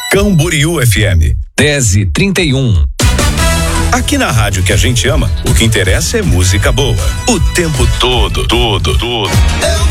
Camboriú FM 10:31. Aqui na rádio que a gente ama, o que interessa é música boa. O tempo todo.